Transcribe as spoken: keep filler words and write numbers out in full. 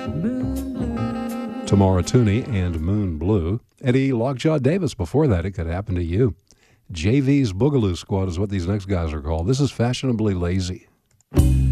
Tamara Tooney and Moon Blue. Eddie Lockjaw Davis before that, It Could Happen to You. J V's Boogaloo Squad is what these next guys are called. This is Fashionably Lazy.